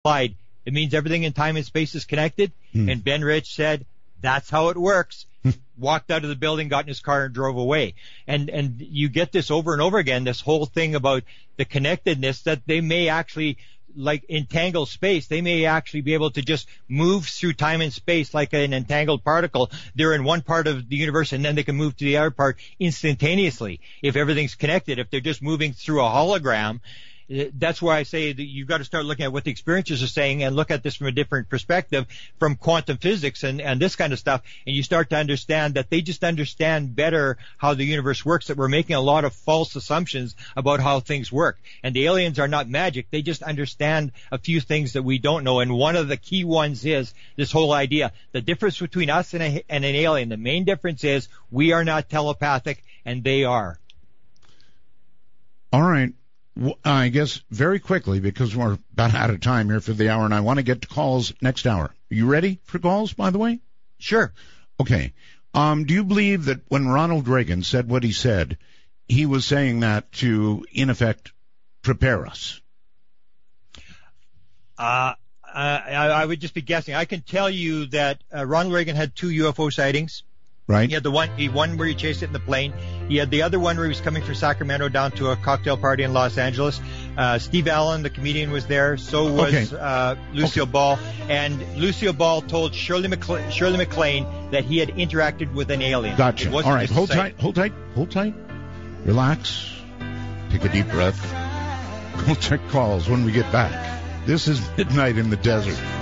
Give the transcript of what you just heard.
applied. It means everything in time and space is connected. And Ben Rich said, that's how it works. Walked out of the building, got in his car, and drove away. And you get this over and over again, this whole thing about the connectedness, that they may actually, like entangled space, they may actually be able to just move through time and space like an entangled particle. They're in one part of the universe and then they can move to the other part instantaneously if everything's connected. If they're just moving through a hologram, that's why I say that you've got to start looking at what the experiencers are saying and look at this from a different perspective, from quantum physics and this kind of stuff. And you start to understand that they just understand better how the universe works, that we're making a lot of false assumptions about how things work. And the aliens are not magic. They just understand a few things that we don't know. And one of the key ones is this whole idea. The difference between us and an alien, the main difference is we are not telepathic and they are. All right. I guess very quickly, because we're about out of time here for the hour, and I want to get to calls next hour. You ready for calls, by the way? Sure. Okay. Do you believe that when Ronald Reagan said what he said, he was saying that to, in effect, prepare us? I would just be guessing. I can tell you that Ronald Reagan had 2 UFO sightings. Right. He had the one where he chased it in the plane. He had the other one where he was coming from Sacramento down to a cocktail party in Los Angeles. Steve Allen, the comedian, was there. So was Lucille Ball. And Lucille Ball told Shirley MacLaine that he had interacted with an alien. Gotcha. All right. Hold tight. Relax. Take a deep breath. We'll check calls when we get back. This is Midnight in the Desert.